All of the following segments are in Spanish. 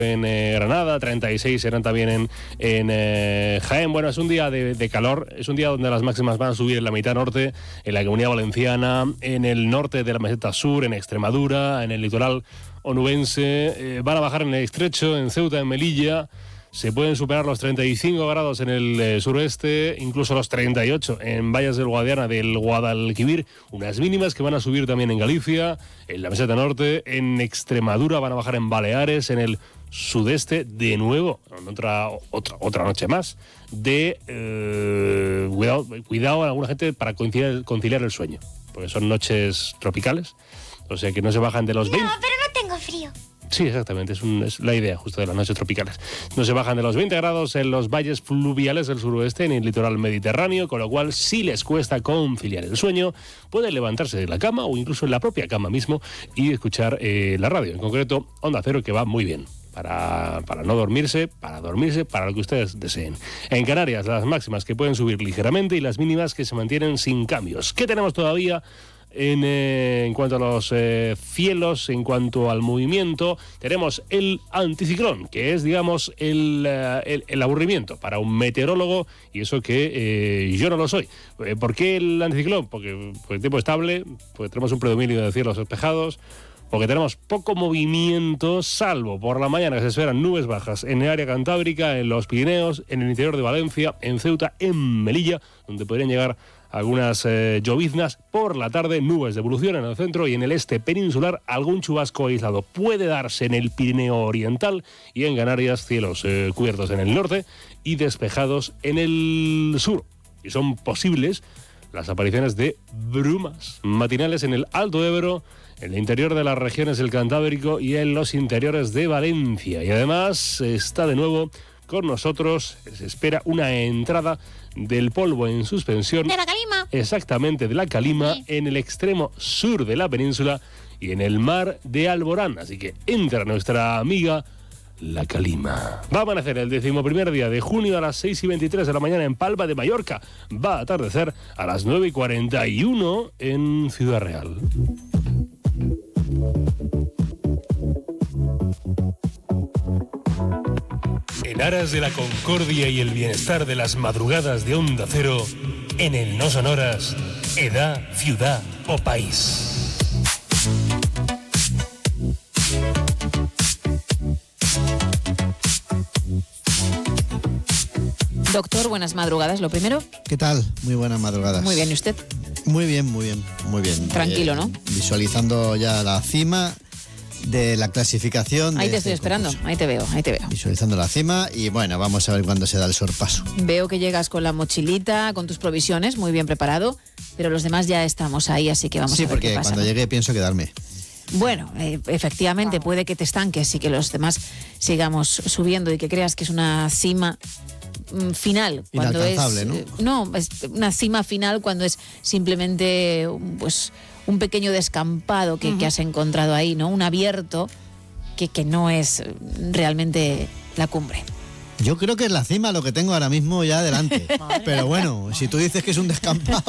en Granada, 36 serán también en Jaén. Bueno, es un día de calor, es un día donde las máximas van a subir en la mitad norte, en la Comunidad Valenciana, en el norte de la meseta sur, en Extremadura, en el litoral onubense, van a bajar en el Estrecho, en Ceuta, en Melilla. Se pueden superar los 35 grados en el suroeste, incluso los 38 en Valles del Guadiana, del Guadalquivir. Unas mínimas que van a subir también en Galicia, en la meseta norte, en Extremadura, van a bajar en Baleares, en el sudeste, de nuevo, otra noche más, de cuidado a alguna gente para conciliar el sueño, porque son noches tropicales, o sea que no se bajan de los 20. No, pero no tengo frío. Sí, exactamente, es la idea justo de las noches tropicales. No se bajan de los 20 grados en los valles fluviales del suroeste, en el litoral mediterráneo, con lo cual, si les cuesta conciliar el sueñño, pueden levantarse de la cama o incluso en la propia cama mismo y escuchar la radio, en concreto Onda Cero, que va muy bien. Para no dormirse, para lo que ustedes deseen. En Canarias, las máximas que pueden subir ligeramente y las mínimas que se mantienen sin cambios. ¿Qué tenemos todavía? En cuanto a los cielos, en cuanto al movimiento, tenemos el anticiclón, que es, digamos, el aburrimiento para un meteorólogo, y eso que yo no lo soy. ¿Por qué el anticiclón? Porque el tiempo estable, porque tenemos un predominio de cielos despejados, porque tenemos poco movimiento, salvo por la mañana, que se esperan nubes bajas en el área cantábrica, en los Pirineos, en el interior de Valencia, en Ceuta, en Melilla, donde podrían llegar algunas lloviznas. Por la tarde, nubes de evolución en el centro y en el este peninsular, algún chubasco aislado puede darse en el Pirineo oriental, y en Canarias cielos cubiertos en el norte y despejados en el sur. Y son posibles las apariciones de brumas matinales en el Alto Ebro, en el interior de las regiones del Cantábrico y en los interiores de Valencia. Y además está de nuevo con nosotros, se espera una entrada del polvo en suspensión. De la calima. Exactamente, de la calima, sí, en el extremo sur de la península y en el mar de Alborán. Así que entra nuestra amiga la calima. Va a amanecer el 11º día de junio a las 6:23 de la mañana en Palma de Mallorca. Va a atardecer a las 9:41 en Ciudad Real. En aras de la concordia y el bienestar de las madrugadas de Onda Cero, en el No Sonoras, edad, ciudad o país. Doctor, buenas madrugadas, lo primero. ¿Qué tal? Muy buenas madrugadas. Muy bien, ¿y usted? Muy bien, muy bien, muy bien. Tranquilo, ¿no? Visualizando ya la cima de la clasificación. Ahí te estoy esperando, concurso. ahí te veo. Visualizando la cima y bueno, vamos a ver cuándo se da el sorpaso. Veo que llegas con la mochilita, con tus provisiones, muy bien preparado, pero los demás ya estamos ahí, así que vamos a ver qué pasa. Sí, porque cuando llegue pienso quedarme. Bueno, efectivamente, puede que te estanques y que los demás sigamos subiendo y que creas que es una cima final, cuando inalcanzable, es, ¿no? es una cima final cuando es simplemente pues un pequeño descampado que has encontrado ahí, ¿no? Un abierto que no es realmente la cumbre. Yo creo que es la cima lo que tengo ahora mismo ya delante. Pero bueno, si tú dices que es un descampado,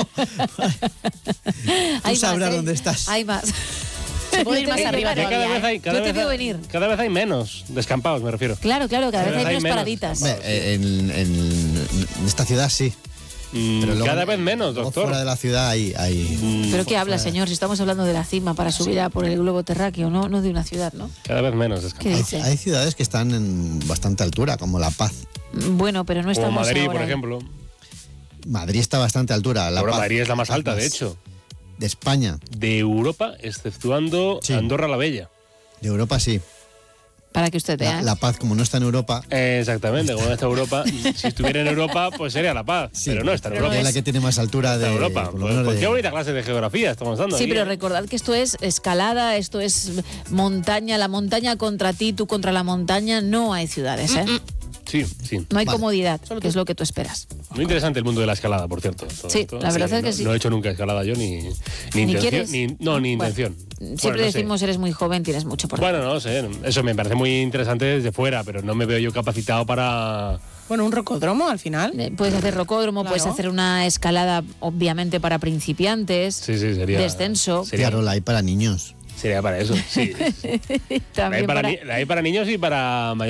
tú sabrás dónde estás. Hay más. Se puede ir más arriba todavía. Cada vez hay menos descampados, me refiero. Claro, cada vez hay menos paraditas. En esta ciudad sí. Pero luego, cada vez menos, doctor. Fuera de la ciudad hay ¿Pero qué habla, señor? Si estamos hablando de la cima para subir a por el globo terráqueo, no de una ciudad, ¿no? Cada vez menos descampados. Hay ciudades que están en bastante altura, como La Paz. Bueno, pero no estamos como Madrid, ahora, por ejemplo. Madrid está a bastante altura. Madrid es la más alta, de hecho. De España. De Europa, exceptuando Andorra la Bella. De Europa sí. Para que usted vea. La Paz, como no está en Europa. Exactamente, como no está en Europa. Si estuviera en Europa, pues sería La Paz. Sí, pero no está en Europa. Es la que tiene más altura de Europa. Pues qué bonita clase de geografía estamos dando. Sí, aquí, pero recordad que esto es escalada, esto es montaña, la montaña contra ti, tú contra la montaña. No hay ciudades, ¿eh? Sí. No hay comodidad, que es lo que tú esperas. Muy interesante el mundo de la escalada, por cierto. Sí, la verdad es que sí. No he hecho nunca escalada yo, ni intención. Ni intención. Siempre decimos, eres muy joven, tienes mucho por delante. Bueno, no sé, eso me parece muy interesante desde fuera, pero no me veo yo capacitado para... Bueno, un rocódromo al final. Puedes hacer rocódromo, claro. Puedes hacer una escalada, obviamente, para principiantes. Sí, sería... Descenso. Claro, la hay para niños. Sería para eso, sí. También la hay para niños y para mayores.